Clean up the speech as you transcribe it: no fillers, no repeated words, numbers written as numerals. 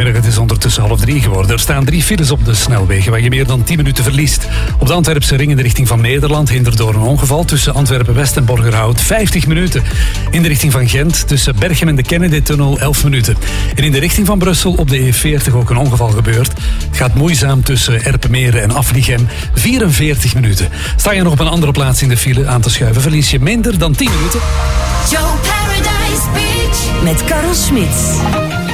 Goedemiddag, het is ondertussen 2:30 geworden. Er staan 3 files op de snelwegen waar je meer dan 10 minuten verliest. Op de Antwerpse ring in de richting van Nederland, hinderd door een ongeval tussen Antwerpen-West en Borgerhout, 50 minuten. In de richting van Gent, tussen Berchem en de Kennedy-tunnel, 11 minuten. En in de richting van Brussel op de E40 ook een ongeval gebeurd. Het gaat moeizaam tussen Erpenmeren en Afligem, 44 minuten. Sta je nog op een andere plaats in de file aan te schuiven, verlies je minder dan 10 minuten. Joe Paradise Beach met Karel Smits.